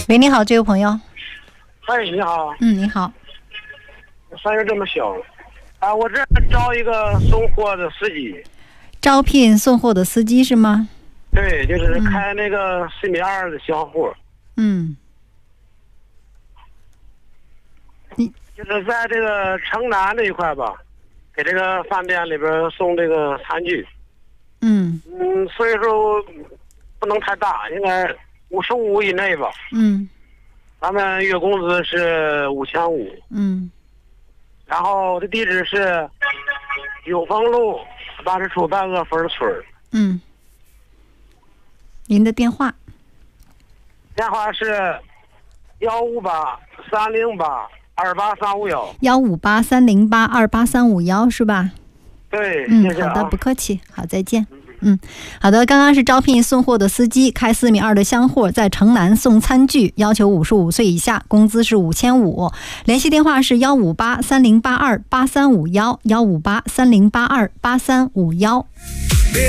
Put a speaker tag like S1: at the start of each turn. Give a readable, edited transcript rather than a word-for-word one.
S1: 喂，你好，这位朋友。
S2: 哎，你好。
S1: 你好。
S2: 声音这么小啊？我这招一个送货的司机。
S1: 招聘送货的司机是吗？
S2: 对，就是开那个4.2米的小货。
S1: 你
S2: 就是在这个城南这一块吧，给这个饭店里边送这个餐具。岁数不能太大，应该55以内吧。咱们月工资是5500。然后这地址是永丰路80处半个分村。
S1: 您的电话？
S2: 电话是158-308-28351。
S1: 158-308-28351是吧？
S2: 对，谢谢
S1: 好的，不客气，好，再见。好的，刚刚是招聘送货的司机，开4.2米的箱货，在城南送餐具，要求55岁以下，工资是5500。联系电话是158-3082-8351，158-3082-8351。